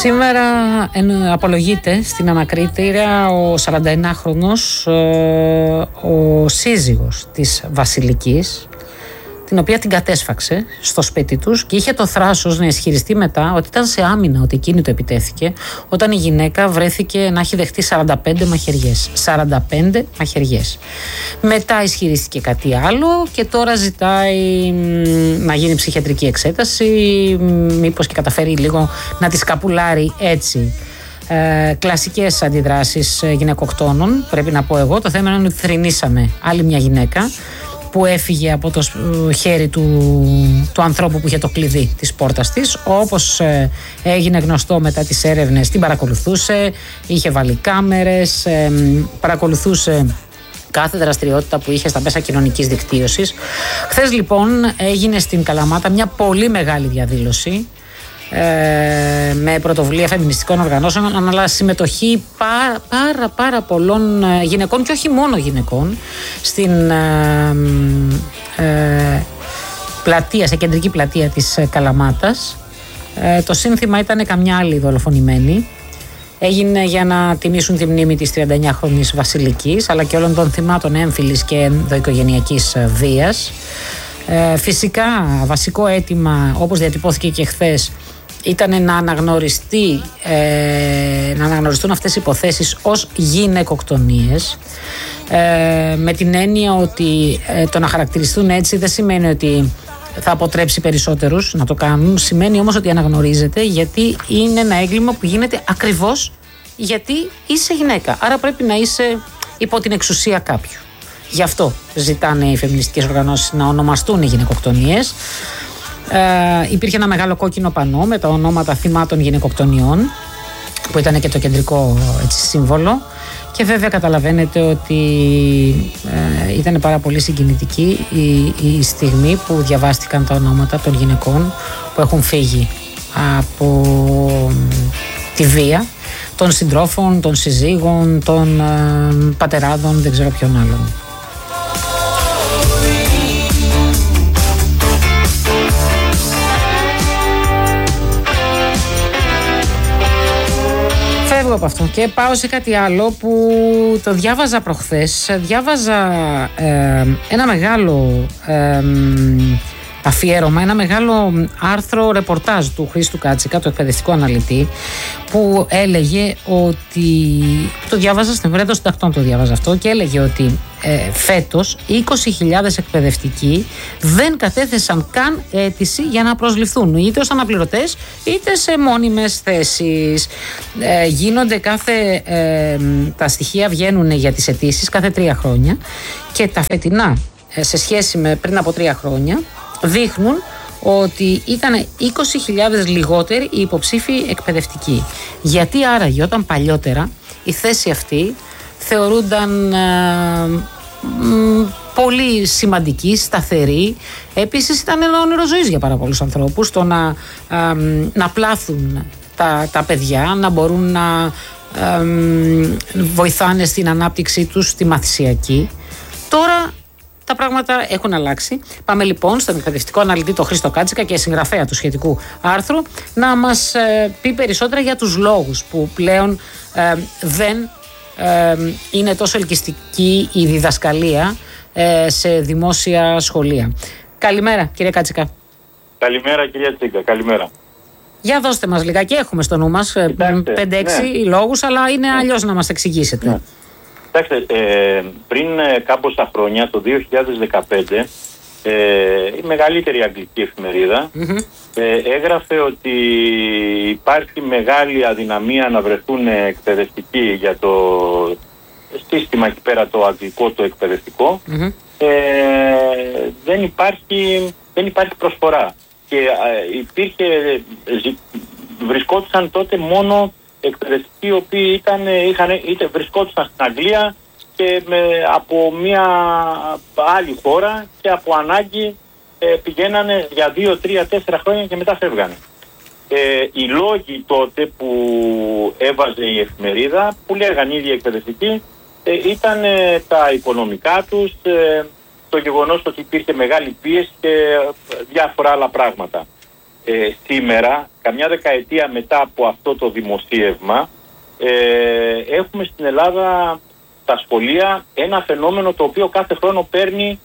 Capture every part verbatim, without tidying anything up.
Σήμερα απολογείται στην ανακρίτρια ο σαρανταενάχρονος ε, ο σύζυγος της Βασιλικής, την οποία την κατέσφαξε στο σπίτι τους και είχε το θράσος να ισχυριστεί μετά ότι ήταν σε άμυνα, ότι εκείνη το επιτέθηκε, όταν η γυναίκα βρέθηκε να έχει δεχτεί σαράντα πέντε μαχαιριές. σαράντα πέντε μαχαιριές. Μετά ισχυρίστηκε κάτι άλλο και τώρα ζητάει να γίνει ψυχιατρική εξέταση, μήπως και καταφέρει λίγο να τη σκαπουλάρει έτσι. Ε, κλασικές αντιδράσεις γυναικοκτόνων, πρέπει να πω εγώ. Το θέμα είναι ότι θρηνήσαμε άλλη μια γυναίκα που έφυγε από το χέρι του, του ανθρώπου που είχε το κλειδί της πόρτας της. Όπως ε, έγινε γνωστό μετά τις έρευνες, την παρακολουθούσε, είχε βάλει κάμερες, ε, παρακολουθούσε κάθε δραστηριότητα που είχε στα μέσα κοινωνικής δικτύωσης. Χθες λοιπόν έγινε στην Καλαμάτα μια πολύ μεγάλη διαδήλωση ε, με πρωτοβουλία φεμινιστικών οργανώσεων, αλλά συμμετοχή πάρα, πάρα, πάρα πολλών γυναικών και όχι μόνο γυναικών στην ε, ε, πλατεία, σε κεντρική πλατεία της Καλαμάτας. Ε, το σύνθημα ήταν καμιά άλλη δολοφονημένη. Έγινε για να τιμήσουν τη μνήμη της τριανταεννιάχρονης Βασιλικής, αλλά και όλων των θυμάτων έμφυλης και ενδοοικογενειακής βίας. Ε, φυσικά βασικό αίτημα, όπως διατυπώθηκε και χθες, ήταν να αναγνωριστεί, ε, να αναγνωριστούν αυτές οι υποθέσεις ως γυναικοκτονίες, ε, με την έννοια ότι ε, το να χαρακτηριστούν έτσι δεν σημαίνει ότι θα αποτρέψει περισσότερους να το κάνουν, σημαίνει όμως ότι αναγνωρίζεται, γιατί είναι ένα έγκλημα που γίνεται ακριβώς γιατί είσαι γυναίκα, άρα πρέπει να είσαι υπό την εξουσία κάποιου. Γι' αυτό ζητάνε οι φεμινιστικές οργανώσεις να ονομαστούν οι γυναικοκτονίες. Ε, υπήρχε ένα μεγάλο κόκκινο πανό με τα ονόματα θυμάτων γυναικοκτονιών, που ήταν και το κεντρικό έτσι, σύμβολο, και βέβαια καταλαβαίνετε ότι ε, ήταν πάρα πολύ συγκινητική η, η στιγμή που διαβάστηκαν τα ονόματα των γυναικών που έχουν φύγει από τη βία, των συντρόφων, των συζύγων, των ε, πατεράδων, δεν ξέρω ποιον άλλον. Από αυτό και πάω σε κάτι άλλο που το διάβαζα προχθές. Διάβαζα ε, ένα μεγάλο ε, αφιέρωμα, ένα μεγάλο άρθρο ρεπορτάζ του Χρήστου Κάτσικα, του εκπαιδευτικού αναλυτή, που έλεγε ότι, το διάβαζα στην Βρέντο Συντακτών, το διάβαζα αυτό, και έλεγε ότι ε, φέτος είκοσι χιλιάδες εκπαιδευτικοί δεν κατέθεσαν καν αίτηση για να προσληφθούν, είτε ως αναπληρωτές είτε σε μόνιμες θέσεις. Ε, γίνονται κάθε, ε, τα στοιχεία βγαίνουν για τις αιτήσεις κάθε τρία χρόνια και τα φετινά ε, σε σχέση με πριν από τρία χρόνια δείχνουν ότι ήταν είκοσι χιλιάδες λιγότεροι οι υποψήφοι εκπαιδευτικοί. Γιατί άραγε όταν παλιότερα η θέση αυτή θεωρούνταν ε, μ, πολύ σημαντική, σταθερή. Επίσης ήταν ένα όνειρο ζωής για πάρα πολλούς ανθρώπους το να, ε, να πλάθουν τα, τα παιδιά, να μπορούν να ε, βοηθάνε στην ανάπτυξή τους, στη μαθησιακή. Τώρα τα πράγματα έχουν αλλάξει. Πάμε λοιπόν στον εκπαιδευτικό αναλυτή τον Χρήστο Κάτσικα και συγγραφέα του σχετικού άρθρου να μας ε, πει περισσότερα για τους λόγους που πλέον ε, δεν ε, είναι τόσο ελκυστική η διδασκαλία ε, σε δημόσια σχολεία. Καλημέρα κύριε Κάτσικα. Καλημέρα κυρία Τσίκα, καλημέρα. Για δώστε μας λιγάκι, έχουμε στο νου μας πέντε έξι ναι. λόγους, αλλά είναι ναι. αλλιώς να μας εξηγήσετε. Ναι. Κοιτάξτε, ε, πριν ε, κάμποσα χρόνια, το δύο χιλιάδες δεκαπέντε, ε, η μεγαλύτερη αγγλική εφημερίδα mm-hmm. ε, έγραφε ότι υπάρχει μεγάλη αδυναμία να βρεθούν εκπαιδευτικοί για το σύστημα εκεί πέρα το αγγλικό, το εκπαιδευτικό. Mm-hmm. Ε, δεν, υπάρχει, δεν υπάρχει προσφορά. Και ε, υπήρχε, βρισκόντουσαν τότε μόνο εκπαιδευτικοί οι οποίοι ήταν, είχαν, είτε βρισκόντουσαν στην Αγγλία και με, από μια άλλη χώρα και από ανάγκη ε, πηγαίνανε για δύο, τρία, τέσσερα χρόνια και μετά φεύγανε. Ε, οι λόγοι τότε που έβαζε η εφημερίδα, που λέγανε οι ίδιοι εκπαιδευτικοί, ε, ήταν ε, τα οικονομικά τους, ε, το γεγονός ότι υπήρχε μεγάλη πίεση και διάφορα άλλα πράγματα. ε, σήμερα, καμιά δεκαετία μετά από αυτό το δημοσίευμα, ε, έχουμε στην Ελλάδα τα σχολεία ένα φαινόμενο το οποίο κάθε χρόνο παίρνει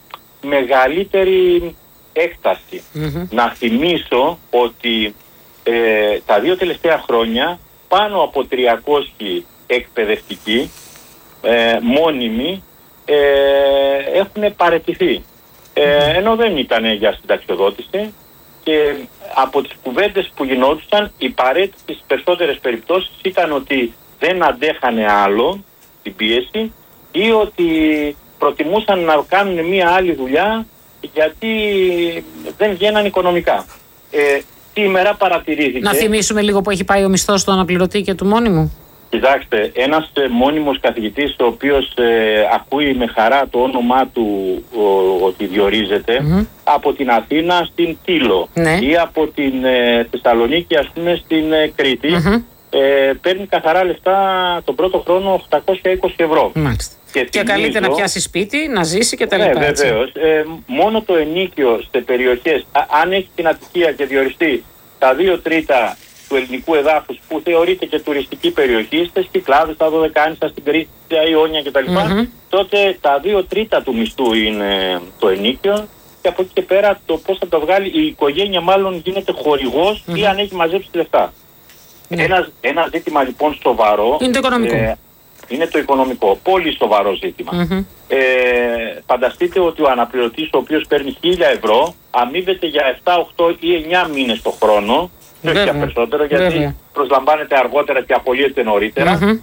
μεγαλύτερη έκταση. Mm-hmm. Να θυμίσω ότι ε, τα δύο τελευταία χρόνια πάνω από τριακόσιοι εκπαιδευτικοί ε, μόνιμοι ε, έχουν παραιτηθεί. Ε, ενώ δεν ήταν για συνταξιοδότηση και από τις κουβέντες που γινόντουσαν η παρέτηση στις περισσότερες περιπτώσεις ήταν ότι δεν αντέχανε άλλο την πίεση ή ότι προτιμούσαν να κάνουν μία άλλη δουλειά γιατί δεν βγαίναν οικονομικά. Ε, σήμερα παρατηρήθηκε... Να θυμίσουμε λίγο που έχει πάει ο μισθός του αναπληρωτή και του μόνιμου. Κοιτάξτε, ένας ε, μόνιμος καθηγητής ο οποίος ε, ακούει με χαρά το όνομά του ο, ότι διορίζεται mm-hmm. από την Αθήνα στην Τήλο ναι. ή από την ε, Θεσσαλονίκη ας πούμε στην ε, Κρήτη mm-hmm. ε, παίρνει καθαρά λεφτά τον πρώτο χρόνο οκτακόσια είκοσι ευρώ. Μάλιστα. Και, και καλείται να πιάσει σπίτι, να ζήσει και τα λοιπά. Ναι, βεβαίως. Ε, μόνο το ενίκιο σε περιοχές, α, αν έχει την ατυχία και διοριστεί τα δύο τρίτα του ελληνικού εδάφους που θεωρείται και τουριστική περιοχή, στις Κυκλάδες, στα Δωδεκάνησα, στην Κρήτη, στα Ιόνια κτλ. Mm-hmm. Τότε τα δύο τρίτα του μισθού είναι το ενίκιο και από εκεί και πέρα το πώς θα το βγάλει η οικογένεια μάλλον γίνεται χορηγός mm-hmm. ή αν έχει μαζέψει λεφτά. Mm-hmm. Ένα, ένα ζήτημα λοιπόν σοβαρό είναι το οικονομικό. Ε, είναι το οικονομικό. Πολύ σοβαρό ζήτημα. Mm-hmm. Ε, φανταστείτε ότι ο αναπληρωτής ο οποίος παίρνει χίλια ευρώ αμείβεται για επτά, οκτώ ή εννιά μήνες το χρόνο. Και όχι για περισσότερο, γιατί Βέβαια. προσλαμβάνεται αργότερα και απολύεται νωρίτερα. Mm-hmm.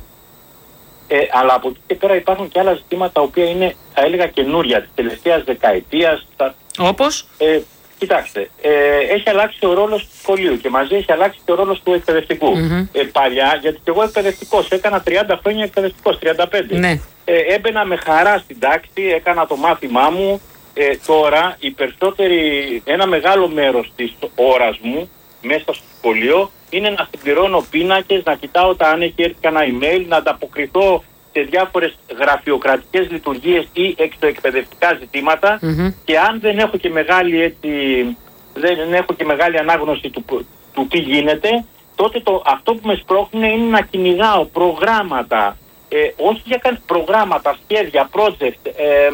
Ε, αλλά από εκεί και πέρα υπάρχουν και άλλα ζητήματα τα οποία είναι, θα έλεγα, καινούρια της τελευταίας δεκαετίας. Τα... Όπως? Ε, κοιτάξτε, ε, έχει αλλάξει ο ρόλος του σχολείου και μαζί έχει αλλάξει και ο ρόλος του εκπαιδευτικού. Mm-hmm. Ε, παλιά, γιατί και εγώ εκπαιδευτικός, έκανα τριάντα χρόνια εκπαιδευτικός, τριάντα πέντε. Ναι. Ε, έμπαινα με χαρά στην τάξη, έκανα το μάθημά μου. Ε, τώρα, οι περισσότεροι, ένα μεγάλο μέρος της ώρας μου μέσα στο σχολείο είναι να συμπληρώνω πίνακες, να κοιτάω τα αν έχει έρθει κανένα email, να ανταποκριθώ σε διάφορες γραφειοκρατικές λειτουργίες ή εξωεκπαιδευτικά ζητήματα mm-hmm. και αν δεν έχω και μεγάλη, έτσι, δεν έχω και μεγάλη ανάγνωση του, του τι γίνεται, τότε το, αυτό που με σπρώχνει είναι να κυνηγάω προγράμματα, ε, όχι για καν προγράμματα, σχέδια, project, ε,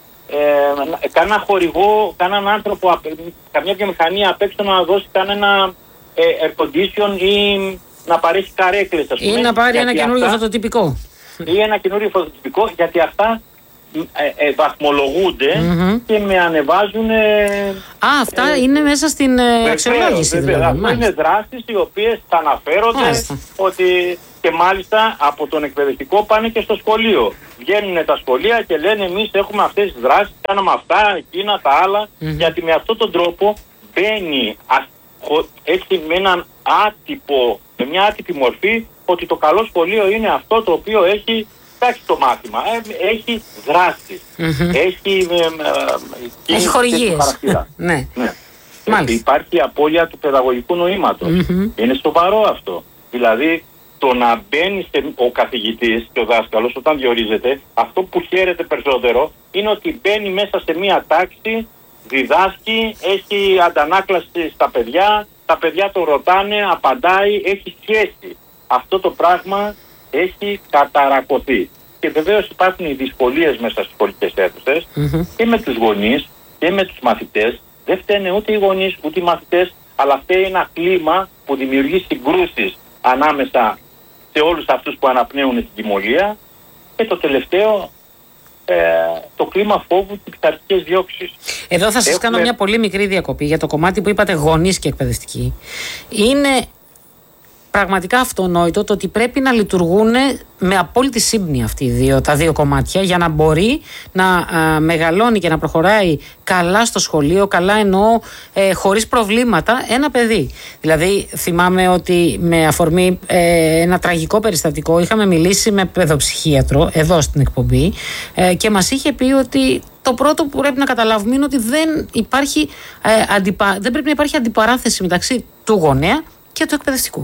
Ε, κανένα χορηγό, κανέναν άνθρωπο, καμιά βιομηχανία απ' έξω να δώσει κανένα ε, air condition ή να παρέχει καρέκλες, ας πούμε. Ή να πάρει ένα καινούριο φωτοτυπικό. Ή ένα καινούριο φωτοτυπικό, γιατί αυτά ε, ε, βαθμολογούνται mm-hmm. και με ανεβάζουν. Ε, Α, αυτά ε, είναι μέσα στην ε, αξιολόγηση. Δηλαδή. Αυτό είναι δράσεις οι οποίες θα αναφέρονται Μάλιστα. ότι. Και μάλιστα από τον εκπαιδευτικό πάνε και στο σχολείο. Βγαίνουν τα σχολεία και λένε εμείς έχουμε αυτές τις δράσεις, κάναμε αυτά, εκείνα, τα άλλα. Mm-hmm. Γιατί με αυτόν τον τρόπο μπαίνει έτσι με έναν άτυπο, με μια άτυπη μορφή ότι το καλό σχολείο είναι αυτό το οποίο έχει, εντάξει το μάθημα, έχει δράσεις, mm-hmm. έχει, ε, ε, έχει χορηγίες. ναι. ναι. Υπάρχει απώλεια του παιδαγωγικού νοήματος. Mm-hmm. Είναι σοβαρό αυτό. Δηλαδή, το να μπαίνει ο καθηγητής και ο δάσκαλος όταν διορίζεται, αυτό που χαίρεται περισσότερο είναι ότι μπαίνει μέσα σε μία τάξη, διδάσκει, έχει αντανάκλαση στα παιδιά, τα παιδιά το ρωτάνε, απαντάει, έχει σχέση. Αυτό το πράγμα έχει καταρακωθεί. Και βεβαίως υπάρχουν οι δυσκολίες μέσα στις σχολικές αίθουσες mm-hmm. και με τους γονείς και με τους μαθητές. Δεν φταίνε ούτε οι γονείς ούτε οι μαθητές, αλλά φταίει ένα κλίμα που δημιουργεί συγκρούσεις ανάμεσα σε όλους αυτούς που αναπνέουν την τιμωρία και το τελευταίο ε, το κλίμα φόβου και πειθαρχικές διώξεις. Εδώ θα σας Έχουμε... κάνω μια πολύ μικρή διακοπή για το κομμάτι που είπατε γονείς και εκπαιδευτικοί. Είναι πραγματικά αυτονόητο το ότι πρέπει να λειτουργούν με απόλυτη σύμπνοια αυτοί οι δύο, τα δύο κομμάτια για να μπορεί να α, μεγαλώνει και να προχωράει καλά στο σχολείο, καλά εννοώ ε, χωρίς προβλήματα ένα παιδί. Δηλαδή θυμάμαι ότι με αφορμή ε, ένα τραγικό περιστατικό είχαμε μιλήσει με παιδοψυχίατρο εδώ στην εκπομπή ε, και μας είχε πει ότι το πρώτο που πρέπει να καταλάβουμε είναι ότι δεν, υπάρχει, ε, αντιπα, δεν πρέπει να υπάρχει αντιπαράθεση μεταξύ του γονέα και του εκπαιδευτικού.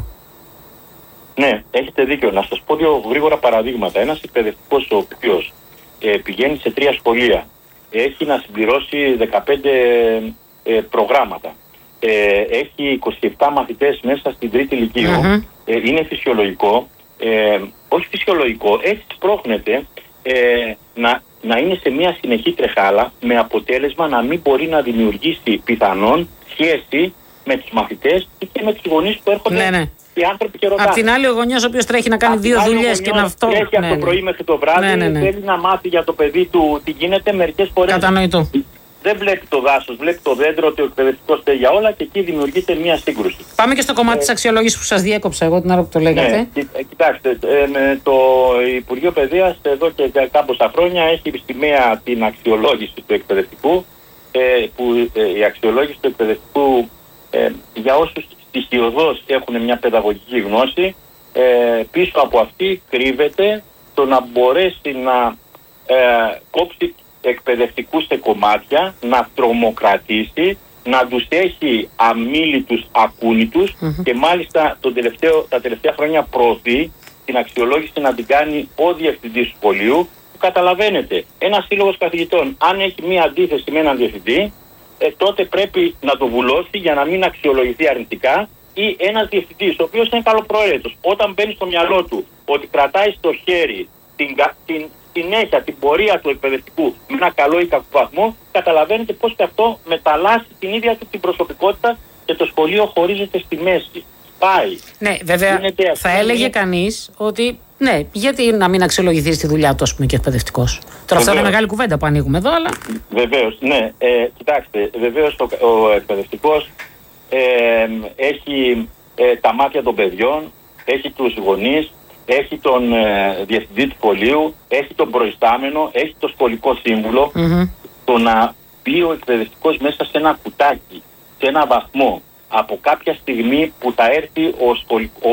Ναι, έχετε δίκιο. Να σας πω δύο γρήγορα παραδείγματα. Ένας εκπαιδευτικός ο οποίος ε, πηγαίνει σε τρία σχολεία, έχει να συμπληρώσει δεκαπέντε ε, προγράμματα ε, έχει είκοσι επτά μαθητές μέσα στην τρίτη λυκείου, mm-hmm. ε, είναι φυσιολογικό, ε, όχι φυσιολογικό, έτσι σπρώχνεται ε, να, να είναι σε μια συνεχή τρεχάλα, με αποτέλεσμα να μην μπορεί να δημιουργήσει πιθανόν σχέση με τους μαθητές και με τους γονείς που έρχονται. Ναι, ναι. Οι άνθρωποι και ρωτάνε. Απ' την άλλη, ο γονιός ο οποίος τρέχει να κάνει Απ δύο δουλειές και να αυτό. Τρέχει ναι, από το ναι. πρωί μέχρι το βράδυ, ναι, ναι, ναι. θέλει να μάθει για το παιδί του τι γίνεται, μερικές φορές. Κατανοητό. Δεν βλέπει το δάσος, βλέπει το δέντρο, ότι ο εκπαιδευτικός θέλει για όλα και εκεί δημιουργείται μια σύγκρουση. Πάμε και στο κομμάτι ε, της αξιολόγησης που σας διέκοψα εγώ την ώρα που το λέγατε. Ναι, κοι, κοιτάξτε, ε, με το Υπουργείο Παιδείας εδώ και κάμποσα χρόνια έχει επιστημαία την αξιολόγηση του εκπαιδευτικού, ε, που ε, η αξιολόγηση του εκπαιδευτικού ε, για όσους στοιχειωδώς έχουν μια παιδαγωγική γνώση, ε, πίσω από αυτή κρύβεται το να μπορέσει να ε, κόψει εκπαιδευτικούς σε κομμάτια, να τρομοκρατήσει, να τους έχει αμίλητους, ακούνητους mm-hmm. και μάλιστα τον τελευταίο, τα τελευταία χρόνια προωθεί την αξιολόγηση να την κάνει ο διευθυντής του σχολείου, που καταλαβαίνετε, ένας σύλλογος καθηγητών αν έχει μία αντίθεση με έναν διευθυντή, ε, τότε πρέπει να το βουλώσει για να μην αξιολογηθεί αρνητικά, ή ένας διευθυντής ο οποίος είναι καλοπροαίρετος, όταν μπαίνει στο μυαλό του ότι κρατάει στο χέρι την, την συνέχεια την πορεία του εκπαιδευτικού με ένα καλό ή κακό βαθμό, καταλαβαίνετε πως και αυτό μεταλλάσσει την ίδια του την προσωπικότητα και το σχολείο χωρίζεται στη μέση. Πάει. Ναι, βέβαια θα έλεγε είναι... κανείς ότι ναι, γιατί να μην αξιολογηθεί στη δουλειά του, ας πούμε, και εκπαιδευτικός. Τώρα αυτό είναι μεγάλη κουβέντα που ανοίγουμε εδώ, αλλά. Βεβαίως, ναι. Ε, κοιτάξτε, βεβαίως ο, ο εκπαιδευτικός ε, έχει ε, τα μάτια των παιδιών, έχει τους γονείς, έχει τον ε, διευθυντή του σχολείου, έχει τον προϊστάμενο, έχει το σχολικό σύμβουλο. Mm-hmm. Το να μπει ο εκπαιδευτικός μέσα σε ένα κουτάκι, σε ένα βαθμό, από κάποια στιγμή που θα έρθει ο, σχολ, ο,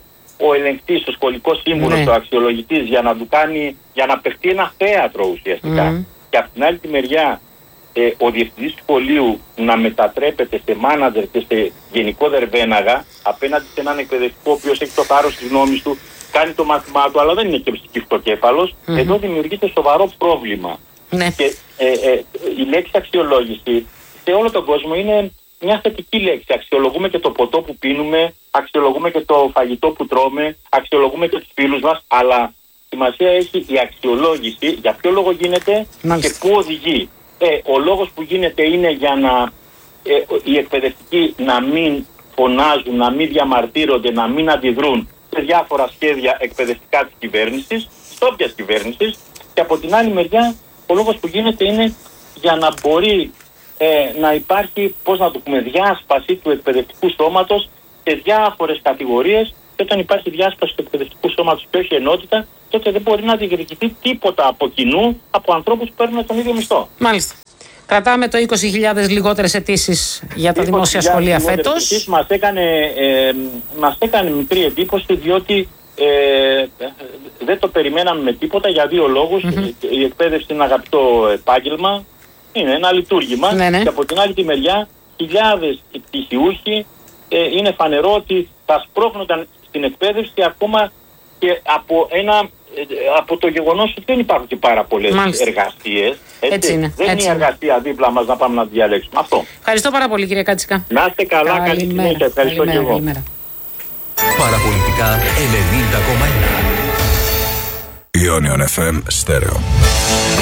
ο ελεγκτής, ο σχολικός σύμβουλος, mm. ο αξιολογητής, για να του κάνει, για να παιχτεί ένα θέατρο ουσιαστικά. Mm. Και από την άλλη τη μεριά ε, ο διευθυντής του σχολείου να μετατρέπεται σε μάνατζερ και σε γενικό δερβέναγα απέναντι σε έναν εκπαιδευτικό ο οποίος έχει το θάρρος της γνώμης του, κάνει το μάθημά του, αλλά δεν είναι και ψυχιστοκέφαλος. Mm-hmm. Εδώ δημιουργείται σοβαρό πρόβλημα. Mm-hmm. Και ε, ε, η λέξη αξιολόγηση σε όλο τον κόσμο είναι μια θετική λέξη. Αξιολογούμε και το ποτό που πίνουμε, αξιολογούμε και το φαγητό που τρώμε, αξιολογούμε και τους φίλους μας, αλλά σημασία έχει η αξιολόγηση, για ποιο λόγο γίνεται Μάλιστα. και πού οδηγεί. Ε, ο λόγος που γίνεται είναι για να ε, οι εκπαιδευτικοί να μην φωνάζουν, να μην διαμαρτύρονται, να μην αντιδρούν σε διάφορα σχέδια εκπαιδευτικά της κυβέρνησης, της όποιας κυβέρνησης, και από την άλλη μεριά ο λόγος που γίνεται είναι για να μπορεί ε, να υπάρχει, πώς να το πούμε, διάσπαση του εκπαιδευτικού σώματος σε διάφορες κατηγορίες, και όταν υπάρχει διάσπαση του εκπαιδευτικού σώματος και όχι ενότητα, τότε δεν μπορεί να διεκδικηθεί τίποτα από κοινού από ανθρώπους που παίρνουν τον ίδιο μισθό. Μάλιστα. Κρατάμε το είκοσι χιλιάδες λιγότερες αιτήσεις για τα δημόσια σχολεία φέτος. Μας έκανε, ε, μας έκανε μικρή εντύπωση, διότι ε, δεν το περιμέναμε με τίποτα για δύο λόγους. Mm-hmm. Η εκπαίδευση είναι ένα αγαπητό επάγγελμα, είναι ένα λειτουργήμα, ναι, ναι. και από την άλλη τη μεριά χιλιάδες πτυχιούχοι, ε, είναι φανερό ότι θα σπρώχνονταν στην εκπαίδευση ακόμα και από ένα... από το γεγονός ότι δεν υπάρχουν και πάρα πολλές εργασίες. Έτσι, έτσι είναι. Δεν έτσι είναι η εργασία δίπλα μας να πάμε να τη διαλέξουμε. Αυτό. Ευχαριστώ πάρα πολύ, κύριε Κάτσικα. Να είστε καλά, καλή συνέχεια. Ευχαριστώ και εγώ. Παραπολιτικά ενενήντα κόμμα ένα. Ionion εφ εμ Stereo.